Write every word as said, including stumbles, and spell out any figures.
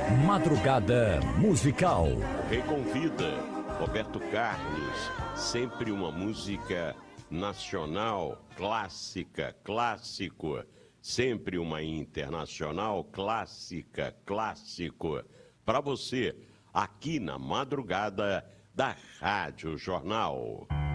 Madrugada Musical. Reconvida Roberto Carlos, sempre uma música nacional, clássica, clássico, sempre uma internacional, clássica, clássico, para você, aqui na madrugada da Rádio Jornal.